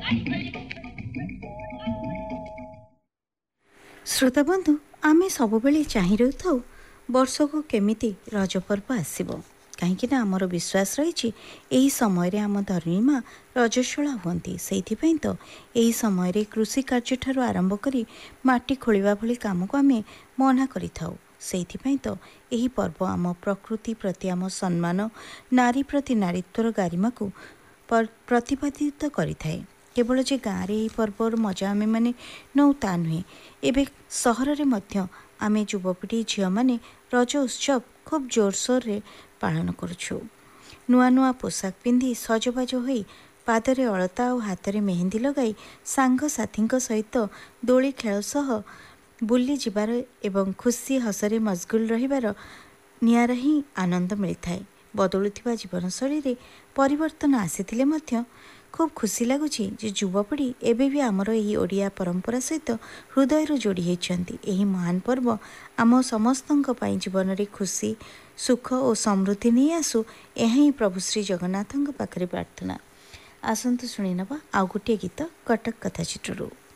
ଶ୍ରୋତାବନ୍ଧୁ, ଆମେ ସବୁବେଳେ ଚାହିଁ ରହିଥାଉ ବର୍ଷକୁ କେମିତି ରଜ ପର୍ବ ଆସିବ, କାହିଁକିନା ଆମର ବିଶ୍ୱାସ ରହିଛି ଏହି ସମୟରେ ଆମ ଧରଣୀ ମା ରଜସ୍ୱଳା ହୁଅନ୍ତି। ସେଇଥିପାଇଁ ତ ଏହି ସମୟରେ କୃଷି କାର୍ଯ୍ୟଠାରୁ ଆରମ୍ଭ କରି ମାଟି ଖୋଳିବା ଭଳି କାମକୁ ଆମେ ମନା କରିଥାଉ। ସେଇଥିପାଇଁ ତ ଏହି ପର୍ବ ଆମ ପ୍ରକୃତି ପ୍ରତି ଆମ ସମ୍ମାନ, ନାରୀ ପ୍ରତି ନାରୀତ୍ୱର ଗାରିମାକୁ ପ୍ରତିପାଦିତ କରିଥାଏ। କେବଳ ଯେ ଗାଁରେ ଏହି ପର୍ବର ମଜା ଆମେମାନେ ନେଉ ତା ନୁହେଁ, ଏବେ ସହରରେ ମଧ୍ୟ ଆମେ ଯୁବପିଢ଼ି ଝିଅମାନେ ରଜ ଉତ୍ସବ ଖୁବ୍ ଜୋରସୋରରେ ପାଳନ କରୁଛୁ। ନୂଆ ନୂଆ ପୋଷାକ ପିନ୍ଧି ସଜବାଜ ହୋଇ ପାଦରେ ଅଳତା ଆଉ ହାତରେ ମେହେନ୍ଦି ଲଗାଇ ସାଙ୍ଗସାଥୀଙ୍କ ସହିତ ଦୋଳି ଖେଳ ସହ ବୁଲି ଯିବାର ଏବଂ ଖୁସି ହସରେ ମସଗୁଲ ରହିବାର ନିଆରା ହିଁ ଆନନ୍ଦ ମିଳିଥାଏ। ବଦଳୁଥିବା ଜୀବନଶୈଳୀରେ ପରିବର୍ତ୍ତନ ଆସିଥିଲେ ମଧ୍ୟ ଖୁବ୍ ଖୁସି ଲାଗୁଛି ଯେ ଯୁବପିଢ଼ି ଏବେ ବି ଆମର ଏହି ଓଡ଼ିଆ ପରମ୍ପରା ସହିତ ହୃଦୟରୁ ଯୋଡ଼ି ହୋଇଛନ୍ତି। ଏହି ମହାନ ପର୍ବ ଆମ ସମସ୍ତଙ୍କ ପାଇଁ ଜୀବନରେ ଖୁସି, ସୁଖ ଓ ସମୃଦ୍ଧି ନେଇ ଆସୁ, ଏହା ହିଁ ପ୍ରଭୁ ଶ୍ରୀ ଜଗନ୍ନାଥଙ୍କ ପାଖରେ ପ୍ରାର୍ଥନା। ଆସନ୍ତୁ ଶୁଣିନେବା ଆଉ ଗୋଟିଏ ଗୀତ କଟକ କଥା ଚିତ୍ରରୁ।